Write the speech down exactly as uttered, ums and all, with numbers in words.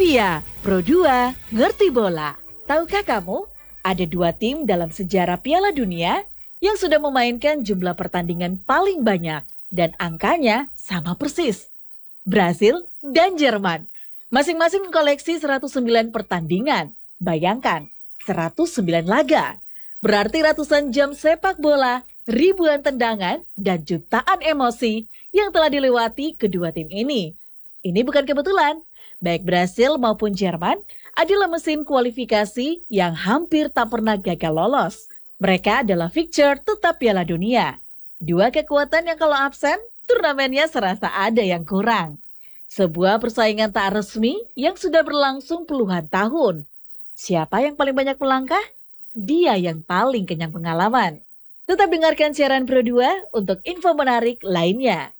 dia, Pro dua Ngerti Bola. Tahukah kamu, ada dua tim dalam sejarah Piala Dunia yang sudah memainkan jumlah pertandingan paling banyak dan angkanya sama persis. Brasil dan Jerman. Masing-masing koleksi seratus sembilan pertandingan. Bayangkan, seratus sembilan laga. Berarti ratusan jam sepak bola, ribuan tendangan, dan jutaan emosi yang telah dilewati kedua tim ini. Ini bukan kebetulan. Baik Brasil maupun Jerman adalah mesin kualifikasi yang hampir tak pernah gagal lolos. Mereka adalah fixture tetap Piala Dunia. Dua kekuatan yang kalau absen, turnamennya serasa ada yang kurang. Sebuah persaingan tak resmi yang sudah berlangsung puluhan tahun. Siapa yang paling banyak melangkah? Dia yang paling kenyang pengalaman. Tetap dengarkan siaran Pro dua untuk info menarik lainnya.